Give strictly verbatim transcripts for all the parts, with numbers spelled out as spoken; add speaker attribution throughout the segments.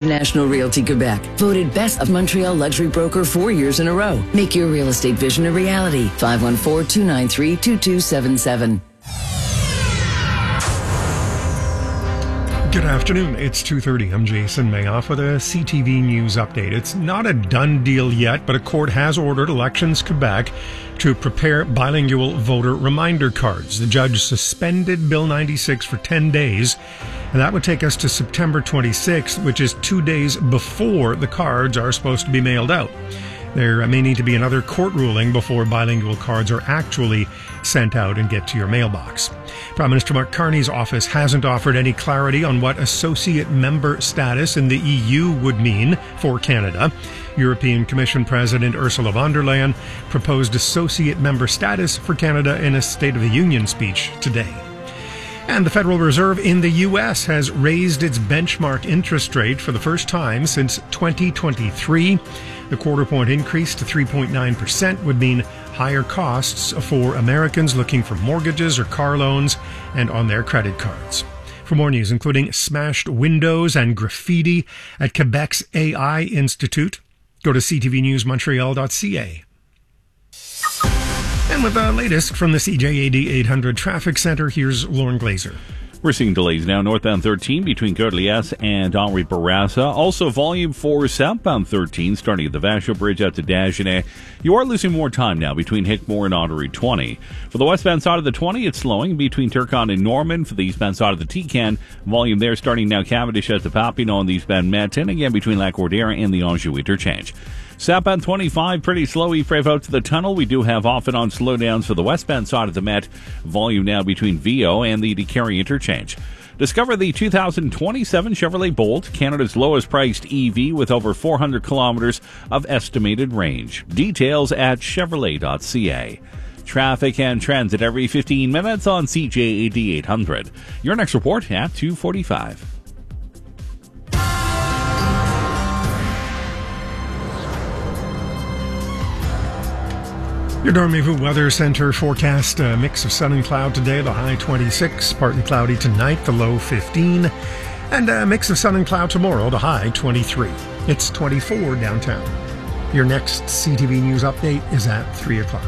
Speaker 1: National Realty Quebec. Voted Best of Montreal Luxury Broker four years in a row. Make your real estate vision a reality. five one four, two nine three, two two seven seven.
Speaker 2: Good afternoon. It's two thirty. I'm Jason Mayoff with a C T V News update. It's not a done deal yet, but a court has ordered Elections Quebec to prepare bilingual voter reminder cards. The judge suspended Bill ninety-six for ten days, and that would take us to September twenty-sixth, which is two days before the cards are supposed to be mailed out. There may need to be another court ruling before bilingual cards are actually sent out and get to your mailbox. Prime Minister Mark Carney's office hasn't offered any clarity on what associate member status in the E U would mean for Canada. European Commission President Ursula von der Leyen proposed associate member status for Canada in a State of the Union speech today. And the Federal Reserve in the U S has raised its benchmark interest rate for the first time since twenty twenty-three. The quarter point increase to three point nine percent would mean higher costs for Americans looking for mortgages or car loans and on their credit cards. For more news, including smashed windows and graffiti at Quebec's A I Institute, go to c t v news montreal dot c a. And with the latest from the C J A D eight hundred Traffic Center, here's Lauren Glazer.
Speaker 3: We're seeing delays now northbound thirteen between Côte-Liesse and Henri Bourassa. Also volume for southbound thirteen starting at the Vachon Bridge out to Dagenais. You are losing more time now between Hickmore and Ottery twenty. For the westbound side of the twenty, it's slowing between Turcotte and Norman. For the eastbound side of the T-Can, volume there starting now Cavendish at the Papineau and the eastbound Met, and again between Lac-Cordaire and the Anjou interchange. Southbound twenty-five, pretty slow. Ypres out to the tunnel. We do have off and on slowdowns for the westbound side of the Met. Volume now between Viau and the DeCarry interchange. Discover the two thousand twenty-seven Chevrolet Bolt, Canada's lowest priced E V with over four hundred kilometers of estimated range. Details at chevrolet dot c a. Traffic and transit every fifteen minutes on C J A D eight hundred. Your next report at two forty-five.
Speaker 2: Your Dormez-vous Weather Center forecast, a mix of sun and cloud today, the high twenty-six, partly cloudy tonight, the low fifteen, and a mix of sun and cloud tomorrow, the high twenty-three. It's twenty-four downtown. Your next C T V News update is at three o'clock.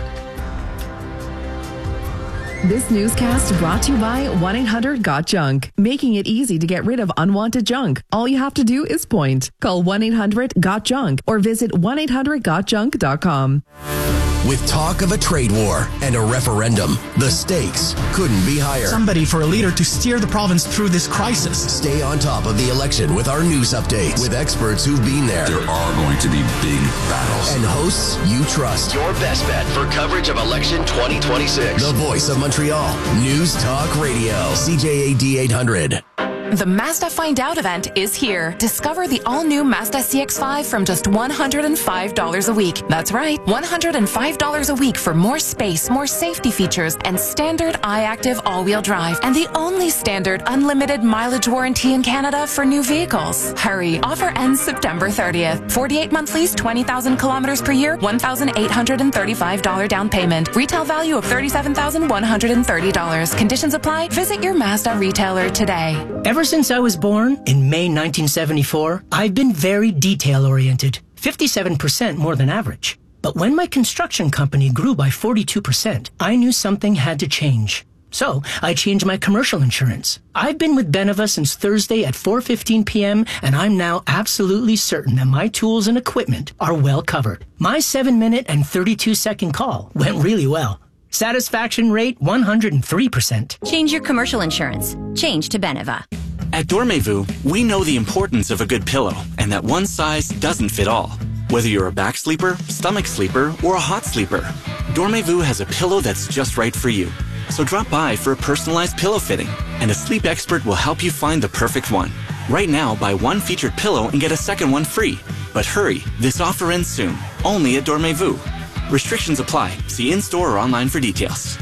Speaker 4: This newscast brought to you by one eight hundred got junk, making it easy to get rid of unwanted junk. All you have to do is point. Call one eight hundred got junk or visit one eight hundred got junk dot com.
Speaker 5: With talk of a trade war and a referendum, the stakes couldn't be higher.
Speaker 6: Somebody for a leader to steer the province through this crisis.
Speaker 5: Stay on top of the election with our news updates with experts who've been there.
Speaker 7: There are going to be big battles.
Speaker 5: And hosts you trust.
Speaker 8: Your best bet for coverage of election twenty twenty-six.
Speaker 5: The voice of Montreal. News Talk Radio. C J A D eight hundred.
Speaker 9: The Mazda Find Out event is here. Discover the all-new Mazda C X five from just one hundred five dollars a week. That's right, one hundred five dollars a week for more space, more safety features, and standard iActive all-wheel drive. And the only standard unlimited mileage warranty in Canada for new vehicles. Hurry, offer ends September thirtieth. forty-eight month lease, twenty thousand kilometers per year, one thousand eight hundred thirty-five dollars down payment. Retail value of thirty-seven thousand one hundred thirty dollars. Conditions apply. Visit your Mazda retailer today.
Speaker 6: Ever since I was born in May nineteen seventy-four, I've been very detail-oriented, fifty-seven percent more than average. But when my construction company grew by forty-two percent, I knew something had to change. So I changed my commercial insurance. I've been with Beneva since Thursday at four fifteen p.m., and I'm now absolutely certain that my tools and equipment are well covered. My seven minute and thirty-two second call went really well. Satisfaction rate one hundred three percent.
Speaker 10: Change your commercial insurance. Change to Beneva.
Speaker 11: At Dormez-vous, we know the importance of a good pillow and that one size doesn't fit all. Whether you're a back sleeper, stomach sleeper, or a hot sleeper, Dormez-vous has a pillow that's just right for you. So drop by for a personalized pillow fitting, and a sleep expert will help you find the perfect one. Right now, buy one featured pillow and get a second one free. But hurry, this offer ends soon, only at Dormez-vous. Restrictions apply. See in-store or online for details.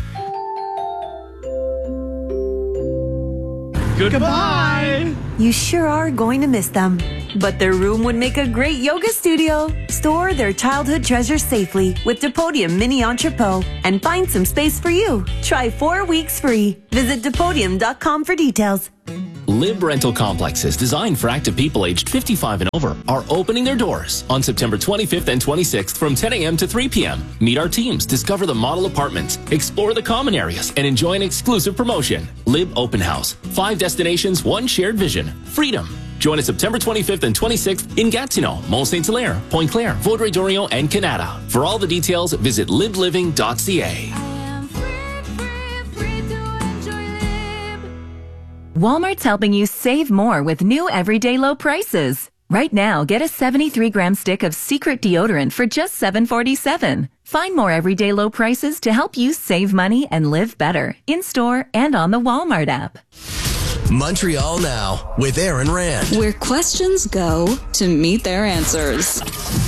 Speaker 3: Goodbye!
Speaker 12: You sure are going to miss them. But their room would make a great yoga studio. Store their childhood treasures safely with Depodium Mini Entrepot and find some space for you. Try four weeks free. Visit Depodium dot com for details.
Speaker 13: Lib Rental Complexes, designed for active people aged fifty-five and over, are opening their doors on September twenty-fifth and twenty-sixth from ten a.m. to three p.m. Meet our teams, discover the model apartments, explore the common areas, and enjoy an exclusive promotion. Lib Open House. Five destinations, one shared vision. Freedom. Join us September twenty-fifth and twenty-sixth in Gatineau, Mont-Saint-Hilaire, Pointe-Claire, Vaudreuil-Dorion, and Canada. For all the details, visit lib living dot c a.
Speaker 14: Walmart's helping you save more with new everyday low prices. Right now, get a seventy-three gram stick of Secret deodorant for just seven forty-seven. Find more everyday low prices to help you save money and live better in-store and on the Walmart app.
Speaker 5: Montreal Now with Aaron Rand.
Speaker 15: Where questions go to meet their answers.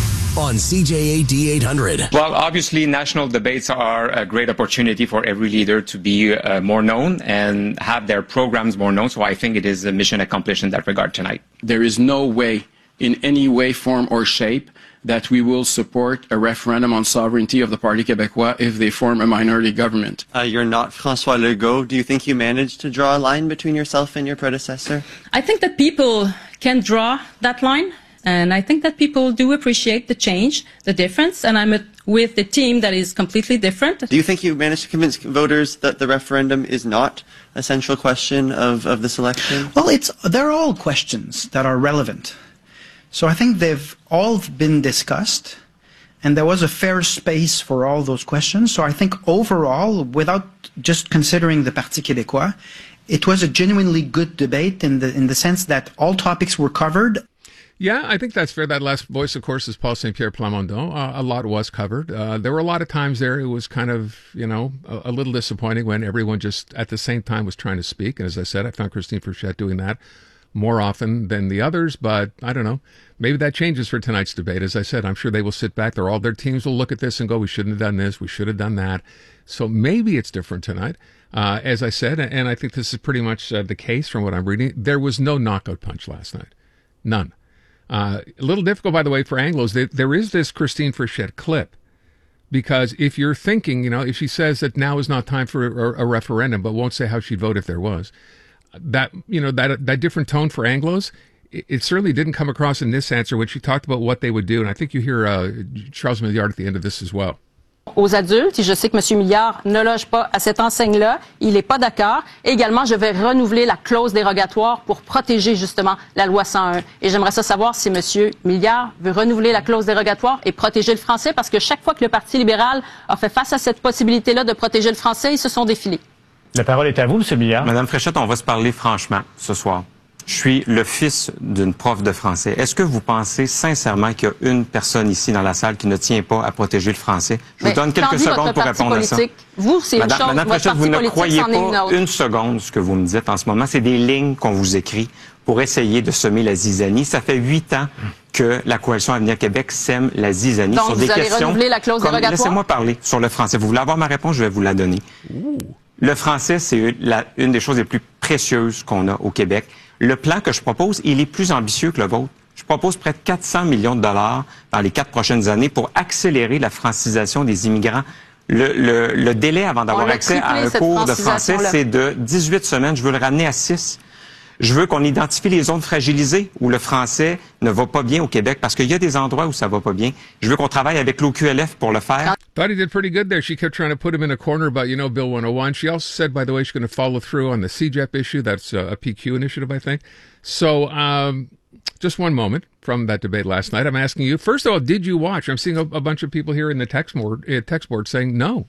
Speaker 5: On C J A D eight hundred.
Speaker 16: Well, obviously, national debates are a great opportunity for every leader to be uh, more known and have their programs more known. So I think it is a mission accomplished in that regard tonight.
Speaker 17: There is no way, in any way, form, or shape, that we will support a referendum on sovereignty of the Parti Québécois if they form a minority government.
Speaker 18: Uh, you're not François Legault. Do you think you managed to draw a line between yourself and your predecessor?
Speaker 19: I think that people can draw that line, and I think that people do appreciate the change, the difference, and I'm with the team that is completely different.
Speaker 18: Do you think you managed to convince voters that the referendum is not a central question of, of this election?
Speaker 20: Well, it's they're all questions that are relevant. So I think they've all been discussed, and there was a fair space for all those questions. So I think overall, without just considering the Parti Québécois, it was a genuinely good debate in the in the sense that all topics were covered.
Speaker 2: Yeah, I think that's fair. That last voice, of course, is Paul Saint-Pierre Plamondon. Uh, a lot was covered. Uh, there were a lot of times there it was kind of, you know, a, a little disappointing when everyone just at the same time was trying to speak. And as I said, I found Christine Frechette doing that more often than the others, but I don't know. Maybe that changes for tonight's debate. As I said, I'm sure they will sit back. They're all their teams will look at this and go, we shouldn't have done this. We should have done that. So maybe it's different tonight. Uh, as I said, and I think this is pretty much uh, the case from what I'm reading, there was no knockout punch last night. None. Uh, a little difficult, by the way, for Anglos. There, there is this Christine Frechette clip, because if you're thinking, you know, if she says that now is not time for a, a referendum, but won't say how she'd vote if there was, that, you know, that that different tone for Anglos, it, it certainly didn't come across in this answer when she talked about what they would do. And I think you hear uh, Charles Milliard at the end of this as well.
Speaker 21: Aux adultes, et je sais que M. Milliard ne loge pas à cette enseigne-là, il n'est pas d'accord. Également, je vais renouveler la clause dérogatoire pour protéger justement la loi cent un. Et j'aimerais ça savoir si M. Milliard veut renouveler la clause dérogatoire et protéger le français, parce que chaque fois que le Parti libéral a fait face à cette possibilité-là de protéger le français, ils se sont défilés.
Speaker 22: La parole est à vous, M. Milliard.
Speaker 23: Madame Frechette, on va se parler franchement ce soir. Je suis le fils d'une prof de français. Est-ce que vous pensez sincèrement qu'il y a une personne ici dans la salle qui ne tient pas à protéger le français? Je vous donne quelques secondes pour répondre à ça.
Speaker 21: Vous, c'est une chose,
Speaker 23: Madame Frechette, vous ne croyez pas une seconde ce que vous me dites en ce moment. C'est des lignes qu'on vous écrit pour essayer de semer la zizanie. Ça fait huit ans que la Coalition Avenir Québec sème la zizanie
Speaker 21: Donc,
Speaker 23: sur
Speaker 21: vous
Speaker 23: des
Speaker 21: allez
Speaker 23: questions
Speaker 21: renouveler la clause
Speaker 23: comme...
Speaker 21: dérogatoire?
Speaker 23: Laissez-moi parler sur le français. Vous voulez avoir ma réponse? Je vais vous la donner. Ouh. Le français, c'est la, une des choses les plus précieuses qu'on a au Québec. Le plan que je propose, il est plus ambitieux que le vôtre. Je propose près de quatre cents millions de dollars dans les quatre prochaines années pour accélérer la francisation des immigrants. Le, le, le délai avant d'avoir accès à un cours de français, c'est de dix-huit semaines. Je veux le ramener à six. Je veux qu'on identifie les zones fragilisées où le français ne va pas bien au Québec, parce qu'il y a des endroits où ça va pas bien. Je veux qu'on travaille avec l'O Q L F pour le faire.
Speaker 2: Thought he did pretty good there. She kept trying to put him in a corner about, you know, Bill one oh one. She also said, by the way, she's going to follow through on the C J E P issue. That's a, a P Q initiative, I think. So, um, just one moment from that debate last night. I'm asking you, first of all, did you watch? I'm seeing a, a bunch of people here in the text board, uh, text board saying no.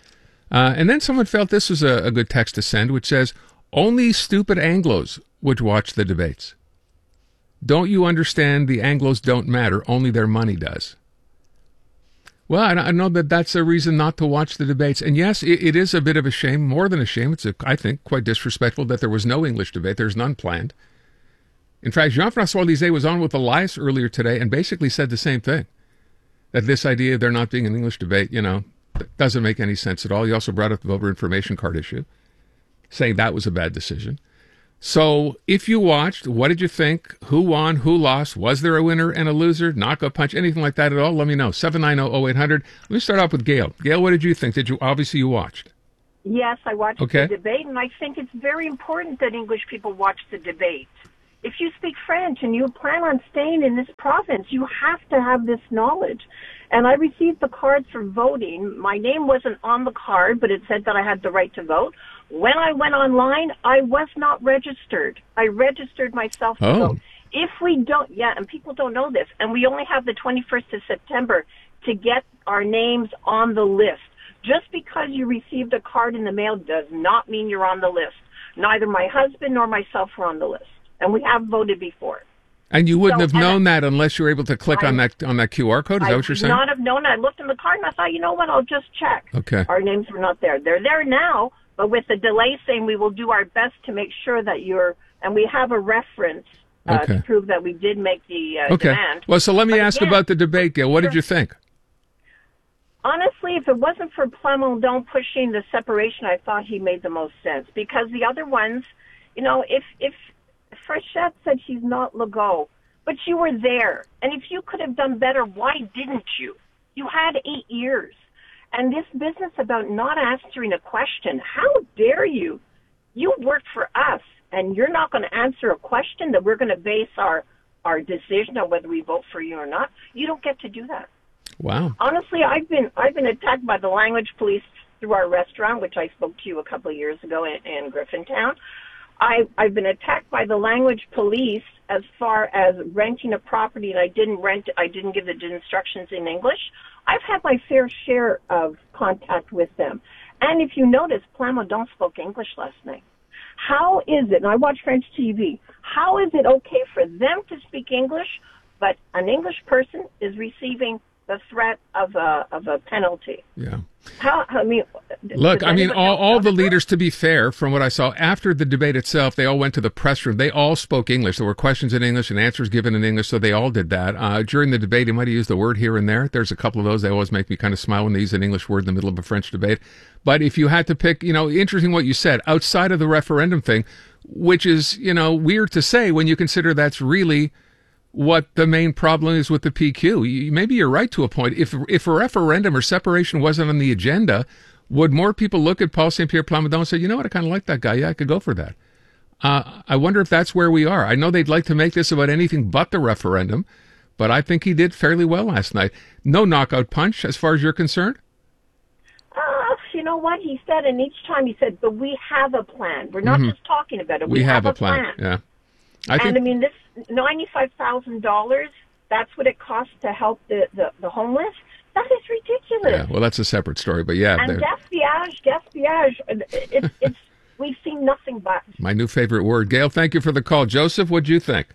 Speaker 2: Uh, and then someone felt this was a, a good text to send, which says, only stupid Anglos would watch the debates. Don't you understand the Anglos don't matter, only their money does? Well, I, I know that that's a reason not to watch the debates. And yes, it, it is a bit of a shame, more than a shame. It's, a, I think, quite disrespectful that there was no English debate. There's none planned. In fact, Jean-François Lisée was on with Elias earlier today and basically said the same thing, that this idea of there not being an English debate, you know, doesn't make any sense at all. He also brought up the voter information card issue, saying that was a bad decision. So if you watched, what did you think? Who won? Who lost? Was there a winner and a loser? Knockout punch? Anything like that at all? Let me know. seven nine zero, oh eight hundred. Let me start off with Gail. Gail, what did you think? Did you, obviously you watched.
Speaker 1: Yes, I watched
Speaker 4: Okay.
Speaker 1: the debate, and I think it's very important that English people watch the debate. If you speak French and you plan on staying in this province, you have to have this knowledge. And I received the cards for voting. My name wasn't on the card, but it said that I had the right to vote. When I went online, I was not registered. I registered myself to
Speaker 4: Oh.
Speaker 1: vote. If we don't, yeah, and people don't know this, and we only have the twenty-first of September to get our names on the list. Just because you received a card in the mail does not mean you're on the list. Neither my husband nor myself were on the list, and we have voted before.
Speaker 4: And you wouldn't
Speaker 1: So,
Speaker 4: have
Speaker 1: and
Speaker 4: known that unless you were able to click
Speaker 1: I-
Speaker 4: on that on that Q R code. Is
Speaker 1: I
Speaker 4: that what you're
Speaker 1: would
Speaker 4: saying?
Speaker 1: not have known. I looked in the card and I thought, you know what, I'll just check.
Speaker 4: Okay.
Speaker 1: Our names were not there. They're there now, but with the delay saying we will do our best to make sure that you're, and we have a reference uh,
Speaker 4: Okay.
Speaker 1: to prove that we did make the uh,
Speaker 4: Okay.
Speaker 1: demand.
Speaker 4: Well, so let me
Speaker 1: But
Speaker 4: ask
Speaker 1: again,
Speaker 4: about the debate, Gail. What did you think?
Speaker 1: honestly, if it wasn't for Plamondon pushing the separation, I thought he made the most sense. Because the other ones, you know, if if Frechette said she's not Legault, but you were there, and if you could have done better, why didn't you? You had eight years. And this business about not answering a question, how dare you? You worked for us, and you're not going to answer a question that we're going to base our, our decision on whether we vote for you or not. You don't get to do that.
Speaker 4: Wow.
Speaker 1: Honestly, I've been I've been attacked by the language police through our restaurant, which I spoke to you a couple of years ago in, in Griffintown. I, I've been attacked by the language police as far as renting a property, and I didn't rent. I didn't give the instructions in English. I've had my fair share of contact with them. And if you notice, Plamondon spoke English last night. How is it, and I watch French T V, how is it okay for them to speak English, but an English person is receiving the threat of a, of a penalty?
Speaker 4: Yeah.
Speaker 1: How, I mean,
Speaker 4: Look,
Speaker 1: does
Speaker 4: I mean,
Speaker 1: anybody
Speaker 4: all,
Speaker 1: else
Speaker 4: all
Speaker 1: know
Speaker 4: the
Speaker 1: that?
Speaker 4: leaders, to be fair, from what I saw after the debate itself, they all went to the press room. They all spoke English. There were questions in English and answers given in English, so they all did that. Uh, during the debate, they might have used a word here and there. There's a couple of those. They always make me kind of smile when they use an English word in the middle of a French debate. But if you had to pick, you know, interesting what you said, outside of the referendum thing, which is, you know, weird to say when you consider that's really what the main problem is with the P Q. You, maybe you're right to a point. If if a referendum or separation wasn't on the agenda, would more people look at Paul Saint Pierre Plamondon and say, you know what, I kind of like that guy. Yeah, I could go for that. Uh, I wonder if that's where we are. I know they'd like to make this about anything but the referendum, but I think he did fairly well last night. No knockout punch as far as you're concerned?
Speaker 1: Uh, you know what he said, and each time he said, but we have a plan. We're not
Speaker 4: Mhm.
Speaker 1: just talking about it.
Speaker 4: We,
Speaker 1: We,
Speaker 4: have, a plan. Yeah. I
Speaker 1: and
Speaker 4: think
Speaker 1: I mean, this ninety-five thousand dollars, that's what it costs to help the, the, the homeless? That is ridiculous.
Speaker 4: yeah, well, that's a separate story, but yeah,
Speaker 1: and
Speaker 4: they're-
Speaker 1: gaspillage, gaspillage, it's, it's, we've seen nothing but.
Speaker 4: my new favorite word. Gail, thank you for the call. Joseph, what'd you think?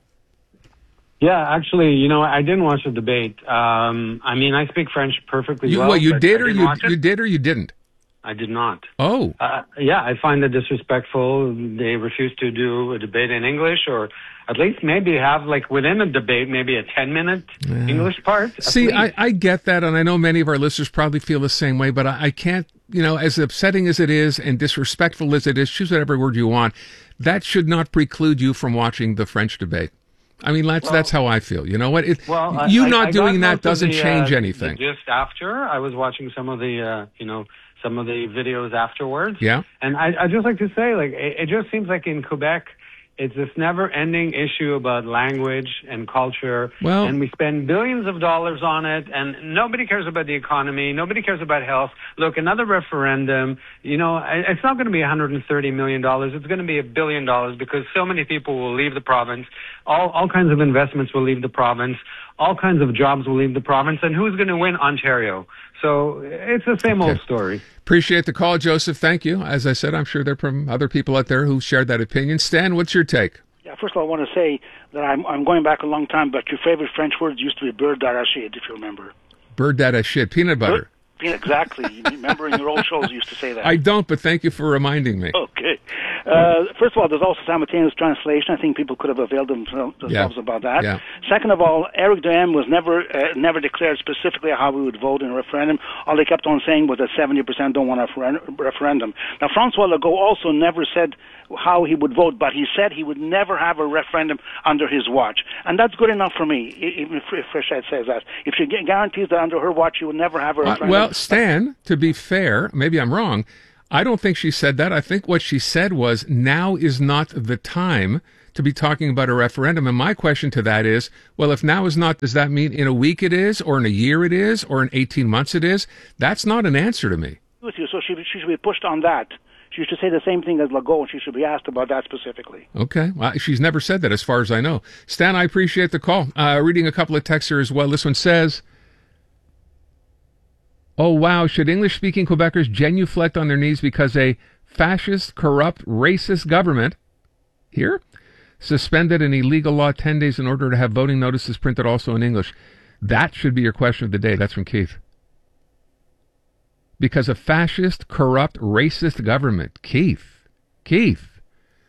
Speaker 7: Yeah, actually, you know, I didn't watch the debate. Um, I mean, I speak French perfectly
Speaker 4: You,
Speaker 7: well.
Speaker 4: what, you
Speaker 7: but
Speaker 4: did
Speaker 7: I
Speaker 4: or
Speaker 7: didn't
Speaker 4: you
Speaker 7: watch it.
Speaker 4: you did or you didn't?
Speaker 7: I did not.
Speaker 4: Oh.
Speaker 7: Uh, yeah, I find it disrespectful. They refuse to do a debate in English, or at least maybe have, like, within a debate, maybe a ten-minute English part. at
Speaker 4: See,
Speaker 7: least.
Speaker 4: I, I get that, and I know many of our listeners probably feel the same way, but I, I can't, you know, as upsetting as it is and disrespectful as it is, choose whatever word you want, that should not preclude you from watching the French debate. I mean, that's
Speaker 7: Well-
Speaker 4: that's how I feel. You know what? It,
Speaker 7: Well, I-
Speaker 4: you
Speaker 7: I-
Speaker 4: not
Speaker 7: I
Speaker 4: doing
Speaker 7: got
Speaker 4: that
Speaker 7: most of
Speaker 4: doesn't
Speaker 7: the,
Speaker 4: change
Speaker 7: uh,
Speaker 4: anything.
Speaker 7: the Just after, I was watching some of the, uh, you know, some of the videos afterwards.
Speaker 4: Yeah.
Speaker 7: And I, I just like to say, like, it, it just seems like in Quebec, it's this never-ending issue about language and culture,
Speaker 4: Well-
Speaker 7: and we spend billions of dollars on it, and nobody cares about the economy, nobody cares about health. Look, another referendum, you know, it- it's not going to be one hundred thirty million dollars, it's going to be a billion dollars because so many people will leave the province, all, all kinds of investments will leave the province, all kinds of jobs will leave the province, and who's going to win? Ontario. So it's the same old story.
Speaker 4: Appreciate the call, Joseph. Thank you. As I said, I'm sure there are from other people out there who shared that opinion. Stan, what's your take?
Speaker 24: Yeah, first of all, I want to say that I'm, I'm going back a long time, but your favorite French words used to be beurre d'arachide, if you remember.
Speaker 4: Bird data shit. Peanut butter.
Speaker 24: Yeah, exactly. You remember in your old shows you used to say that.
Speaker 4: I don't, but thank you for reminding me.
Speaker 24: Okay. Uh, first of all, there's also simultaneous translation. I think people could have availed themselves, themselves
Speaker 4: Yeah.
Speaker 24: about that.
Speaker 4: Yeah.
Speaker 24: Second of all, Eric Duhem was never uh, never declared specifically how we would vote in a referendum. All they kept on saying was that seventy percent don't want a referen- referendum. Now, Francois Legault also never said how he would vote, but he said he would never have a referendum under his watch. And that's good enough for me, even if, if Frechette says that. If she gu- guarantees that under her watch you will never have a
Speaker 4: Uh,
Speaker 24: referendum.
Speaker 4: well, Stan, to be fair, maybe I'm wrong, I don't think she said that. I think what she said was, now is not the time to be talking about a referendum. And my question to that is, well, if now is not, does that mean in a week it is, or in a year it is, or in eighteen months it is? That's not an answer to me.
Speaker 24: With you, so she, she should be pushed on that. She should say the same thing as Legault, and she should be asked about that specifically.
Speaker 4: Okay. Well, she's never said that as far as I know. Stan, I appreciate the call. Uh, reading a couple of texts here as well. This one says, oh, wow, should English-speaking Quebecers genuflect on their knees because a fascist, corrupt, racist government here suspended an illegal law ten days in order to have voting notices printed also in English? That should be your question of the day. That's from Keith. Because a fascist, corrupt, racist government. Keith. Keith.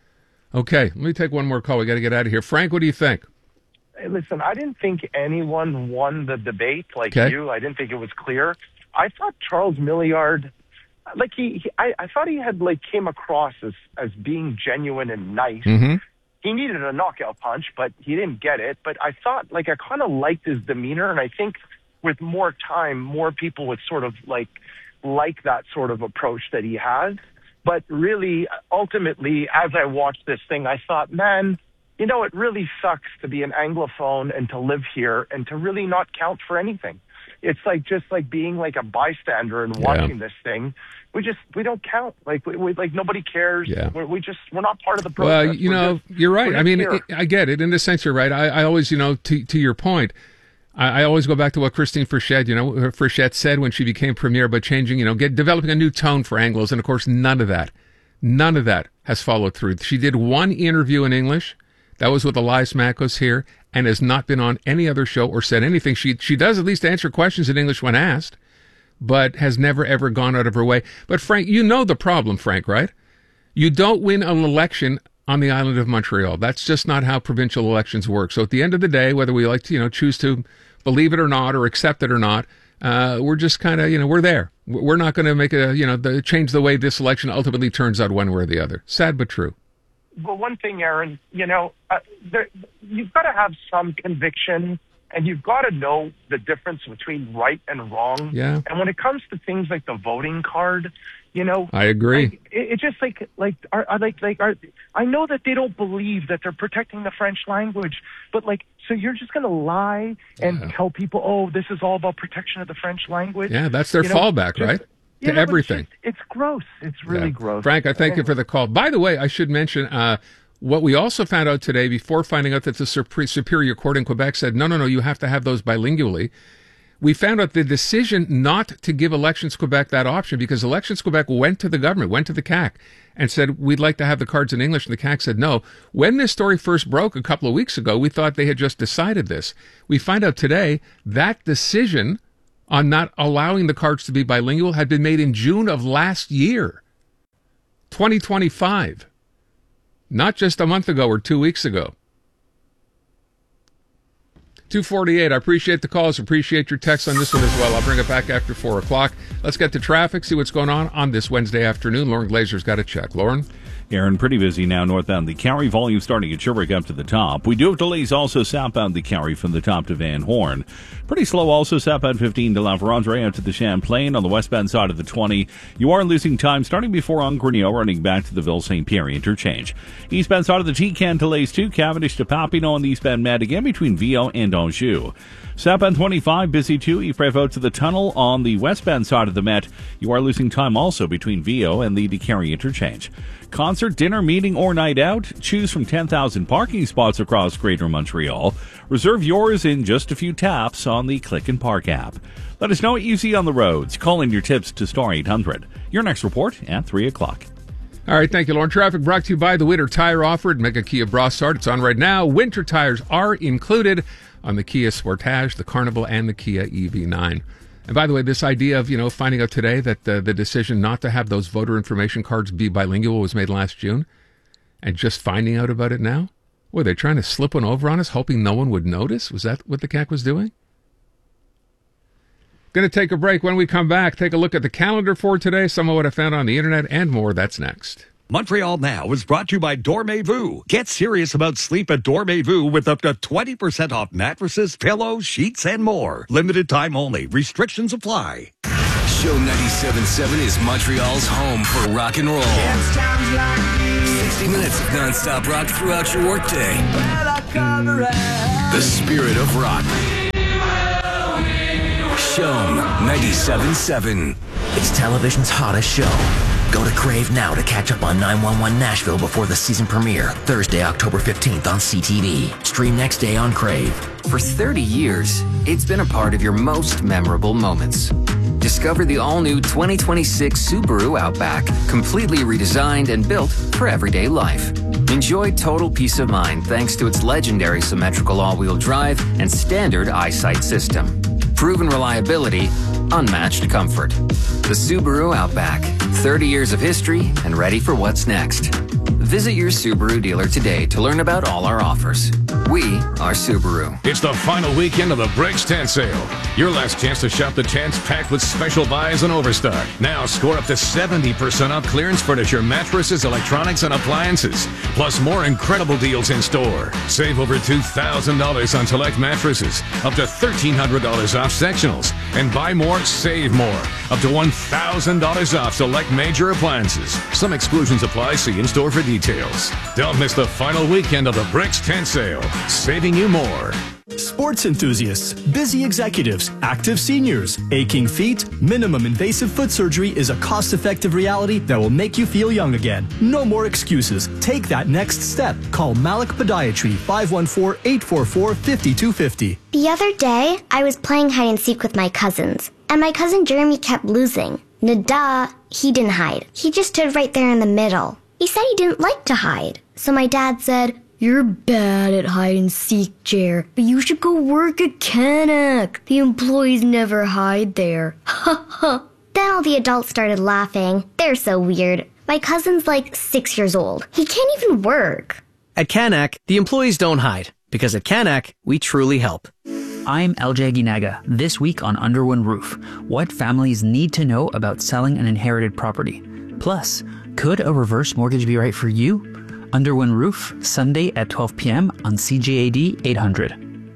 Speaker 4: Okay, let me take one more call. We got to get out of here. Frank, what do you think?
Speaker 6: Hey, listen, I didn't think anyone won the debate like
Speaker 4: Okay.
Speaker 6: you. I didn't think it was clear. I thought Charles Milliard, like he, he I, I thought he had like came across as, as being genuine and nice.
Speaker 4: Mm-hmm.
Speaker 6: He needed a knockout punch, but he didn't get it. But I thought, like, I kind of liked his demeanor, and I think with more time, more people would sort of like like that sort of approach that he has. But really, ultimately, as I watched this thing, I thought, man, you know, it really sucks to be an Anglophone and to live here and to really not count for anything. It's like just like being like a bystander and watching
Speaker 4: Yeah.
Speaker 6: this thing. We just we don't count. Like we, we like nobody cares.
Speaker 4: Yeah.
Speaker 6: We're, we just we're not part of the process.
Speaker 4: Well, you
Speaker 6: We're
Speaker 4: know,
Speaker 6: just-
Speaker 4: you're right.
Speaker 6: we're
Speaker 4: I mean,
Speaker 6: just
Speaker 4: it,
Speaker 6: here.
Speaker 4: I get it. In a sense, you're right. I, I always, you know, to to your point, I, I always go back to what Christine Frechette, you know, Frechette said when she became premier about changing, you know, get developing a new tone for Anglos, and of course, none of that, none of that has followed through. She did one interview in English. That was with Elias Makos here, and has not been on any other show or said anything. She she does at least answer questions in English when asked, but has never, ever gone out of her way. But Frank, you know the problem, Frank, right? You don't win an election on the island of Montreal. That's just not how provincial elections work. So at the end of the day, whether we like to, you know, choose to believe it or not, or accept it or not, uh, we're just kind of, you know, we're there. We're not going to make a, you know, the, change the way this election ultimately turns out one way or the other. Sad but true.
Speaker 6: But one thing, Aaron, you know, uh, there, you've got to have some conviction, and you've got to know the difference between right and wrong.
Speaker 4: Yeah.
Speaker 6: And when it comes to things like the voting card, you know,
Speaker 4: I agree.
Speaker 6: Like, it, it's just like like are, are like like are I know that they don't believe that they're protecting the French language, but like so you're just going to lie and
Speaker 4: Yeah.
Speaker 6: tell people, oh, this is all about protection of the French language.
Speaker 4: Yeah, that's their
Speaker 6: You know,
Speaker 4: fallback,
Speaker 6: just-
Speaker 4: right?
Speaker 6: you
Speaker 4: To
Speaker 6: know, but
Speaker 4: everything.
Speaker 6: It's, just- it's gross. It's really
Speaker 4: Yeah.
Speaker 6: gross.
Speaker 4: Frank, I thank you for the call. By the way, I should mention uh, what we also found out today, before finding out that the Sup- Superior Court in Quebec said, no, no, no, you have to have those bilingually. We found out the decision not to give Elections Quebec that option, because Elections Quebec went to the government, went to the C A Q, and said, we'd like to have the cards in English, and the C A Q said no. When this story first broke a couple of weeks ago, we thought they had just decided this. We find out today that decision on not allowing the cards to be bilingual had been made in June of last year, twenty twenty-five. Not just a month ago or two weeks ago. two forty-eight. I appreciate the calls. Appreciate your text on this one as well. I'll bring it back after four o'clock. Let's get to traffic, see what's going on on this Wednesday afternoon. Lauren Glazer's got a check. Lauren?
Speaker 3: Aaron, pretty busy now northbound the Cowrie, volume starting at Sherbrooke up to the top. We do have delays also southbound the Cowrie from the top to Van Horn. Pretty slow also southbound fifteen to La Vérendrye out to the Champlain on the westbound side of the twenty. You are losing time starting before Angrenio, running back to the Ville Saint Pierre interchange. Eastbound side of the T-Can delays too, Cavendish to Papineau on the eastbound Med again between Vio and Anjou. Southbound twenty-five, busy too. Ypres out to the tunnel on the westbound side of the Met. You are losing time also between Vio and the DeCarry interchange. Concert, dinner, meeting, or night out? Choose from ten thousand parking spots across Greater Montreal. Reserve yours in just a few taps on the Click and Park app. Let us know what you see on the roads. Call in your tips to Star eight hundred. Your next report at three o'clock.
Speaker 4: All right, thank you, Lauren. Traffic brought to you by the Winter Tire Offer at Mega Kia Brossard. It's on right now. Winter tires are included on the Kia Sportage, the Carnival, and the Kia E V nine. And by the way, this idea of, you know, finding out today that the, the decision not to have those voter information cards be bilingual was made last June, and just finding out about it now? Were they trying to slip one over on us, hoping no one would notice? Was that what the C A C was doing? Going to take a break. When we come back, take a look at the calendar for today, some of what I found on the internet, and more. That's next.
Speaker 8: Montreal Now is brought to you by Dormez-vous. Get serious about sleep at Dormez-vous with up to twenty percent off mattresses, pillows, sheets, and more. Limited time only. Restrictions apply.
Speaker 5: Show ninety-seven point seven is Montreal's home for rock and roll. sixty minutes of non-stop rock throughout your workday. The spirit of rock. Show ninety-seven point seven.
Speaker 9: It's television's hottest show. Go to Crave now to catch up on nine one one Nashville before the season premiere, Thursday, October fifteenth on C T V. Stream next day on Crave.
Speaker 10: For thirty years, it's been a part of your most memorable moments. Discover the all-new twenty twenty-six Subaru Outback, completely redesigned and built for everyday life. Enjoy total peace of mind thanks to its legendary symmetrical all-wheel drive and standard eyesight system. Proven reliability, unmatched comfort. The Subaru Outback, thirty years of history and ready for what's next. Visit your Subaru dealer today to learn about all our offers. We are Subaru.
Speaker 11: It's the final weekend of the Bricks Tent Sale. Your last chance to shop the tents packed with special buys and overstock. Now score up to seventy percent off clearance furniture, mattresses, electronics, and appliances. Plus more incredible deals in store. Save over two thousand dollars on select mattresses. Up to thirteen hundred dollars off sectionals. And buy more, save more. Up to one thousand dollars off select major appliances. Some exclusions apply. See in-store for details. Don't miss the final weekend of the Bricks Tent Sale. Saving you more.
Speaker 12: Sports enthusiasts, busy executives, active seniors, aching feet, minimum invasive foot surgery is a cost-effective reality that will make you feel young again. No more excuses. Take that next step. Call Malik Podiatry, five one four, eight four four, five two five zero.
Speaker 25: The other day, I was playing hide and seek with my cousins, and my cousin Jeremy kept losing. Nada, he didn't hide. He just stood right there in the middle. He said he didn't like to hide. So my dad said, "You're bad at hide and seek, Jer, but you should go work at Canac. The employees never hide there." Ha ha. Then all the adults started laughing. They're so weird. My cousin's like six years old. He can't even work.
Speaker 26: At Canac, the employees don't hide, because at Canac, we truly help.
Speaker 27: I'm L J Ginaga. This week on Under One Roof, what families need to know about selling an inherited property. Plus, could a reverse mortgage be right for you? Under One Roof, Sunday at twelve p.m. on C J A D eight hundred.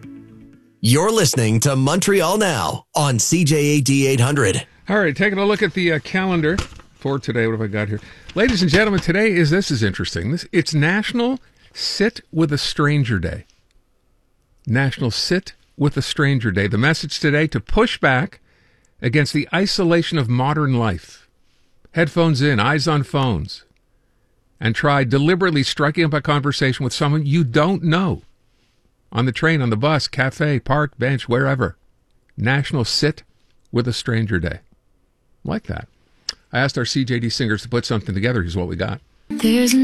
Speaker 5: You're listening to Montreal Now on C J A D eight hundred.
Speaker 4: All right, taking a look at the uh, calendar for today. What have I got here? Ladies and gentlemen, today is, this is interesting. This It's National Sit with a Stranger Day. National Sit with a Stranger Day. The message today: to push back against the isolation of modern life. Headphones in, eyes on phones. And try deliberately striking up a conversation with someone you don't know. On the train, on the bus, cafe, park, bench, wherever. National Sit with a Stranger Day. Like that. I asked our C J D singers to put something together. Here's what we got.
Speaker 28: There's